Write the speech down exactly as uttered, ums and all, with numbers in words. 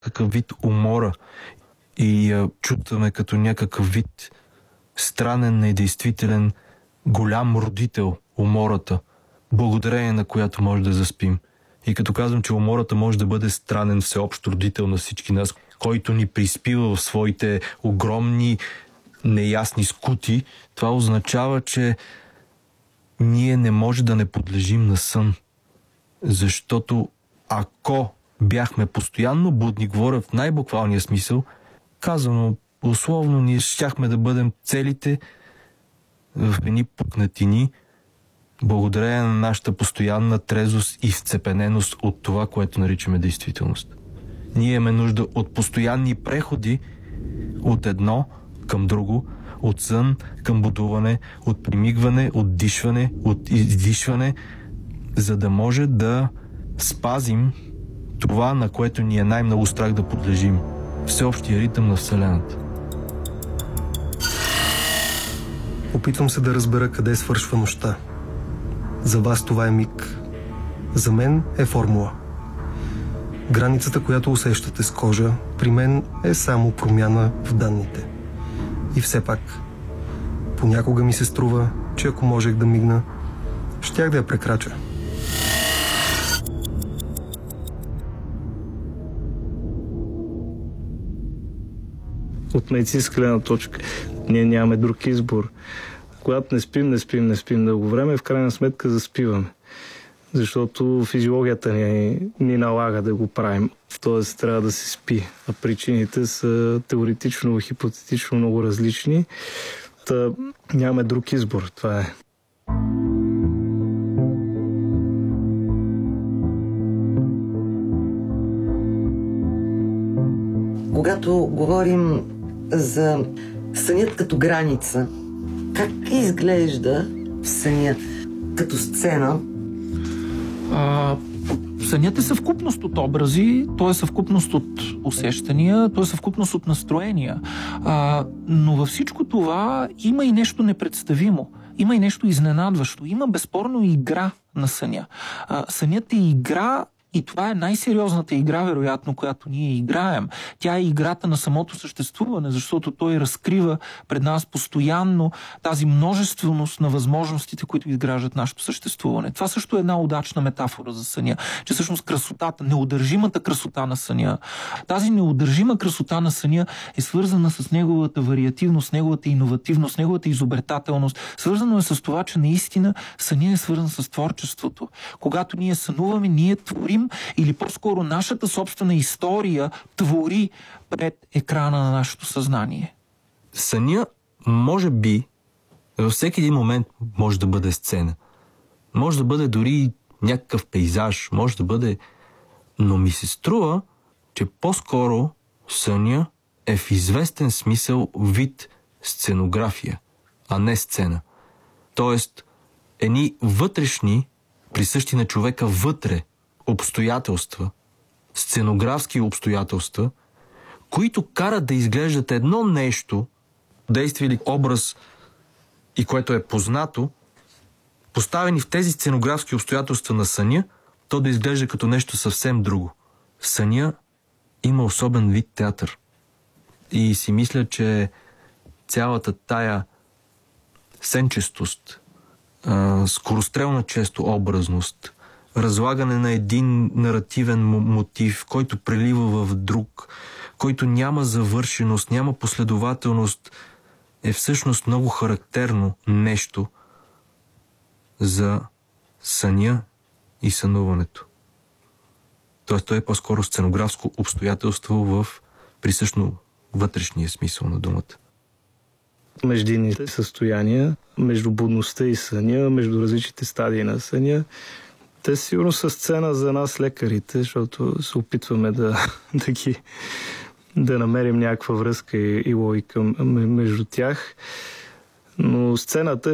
някакъв вид умора и я чувстваме като някакъв вид странен, недействителен, голям родител, умората, благодарение на която може да заспим. И като казвам, че умората може да бъде странен, всеобщ родител на всички нас, който ни приспива в своите огромни, неясни скути, това означава, че ние не може да не подлежим на сън. Защото ако бяхме постоянно будни, говоря в най-буквалния смисъл, казано условно, ние щяхме да бъдем целите в едни пукнатини, благодарение на нашата постоянна трезвост и вцепененост от това, което наричаме действителност. Ние имаме нужда от постоянни преходи от едно към друго, от сън към будуване, от примигване, от дишване, от издишване, за да може да спазим това, на което ни е най-много страх да подлежим. Всеобщия ритъм на Вселената. Опитвам се да разбера къде свършва нощта. За вас това е миг. За мен е формула. Границата, която усещате с кожа, при мен е само промяна в данните. И все пак, понякога ми се струва, че ако можех да мигна, щях да я прекрача. От медицинска гледна точка ние нямаме друг избор. Когато не спим, не спим, не спим дълго време, в крайна сметка заспиваме. Защото физиологията ни, ни налага да го правим. Тоест трябва да се спи. А причините са теоретично, хипотетично много различни. Та нямаме друг избор. Това е. Когато говорим за сънят като граница, как изглежда съня като сцена? А, сънят е съвкупност от образи, той е съвкупност от усещания, той е съвкупност от настроения. А, но във всичко това има и нещо непредставимо. Има и нещо изненадващо. Има безспорно игра на съня. А, сънят е игра. И това е най-сериозната игра, вероятно, която ние играем. Тя е играта на самото съществуване, защото той разкрива пред нас постоянно тази множественост на възможностите, които изграждат нашето съществуване. Това също е една удачна метафора за съня, че всъщност красотата, неудържимата красота на съня, тази неудържима красота на съня е свързана с неговата вариативност, с неговата иновативност, с неговата изобретателност. Свързано е с това, че наистина съня е свързан с творчеството. Когато ние сънуваме, ние творим, или по-скоро нашата собствена история твори пред екрана на нашето съзнание. Съня, може би, във всеки един момент може да бъде сцена. Може да бъде дори някакъв пейзаж, може да бъде... Но ми се струва, че по-скоро съня е в известен смисъл вид сценография, а не сцена. Тоест, едни вътрешни, присъщи на човека вътре, обстоятелства, сценографски обстоятелства, които карат да изглеждат едно нещо, действие или образ, и което е познато, поставени в тези сценографски обстоятелства на съня, то да изглежда като нещо съвсем друго. Съня има особен вид театър. И си мисля, че цялата тая сенчестост, скорострелна често образност, разлагане на един наративен мотив, който прелива в друг, който няма завършеност, няма последователност, е всъщност много характерно нещо за съня и сънуването. Тоест, той е по-скоро сценографско обстоятелство в присъщно вътрешния смисъл на думата. Междинните състояния, между будността и съня, между различните стадии на съня, те сигурно са сцена за нас лекарите, защото се опитваме да, да, ги, да намерим някаква връзка и, и логика между тях. Но сцената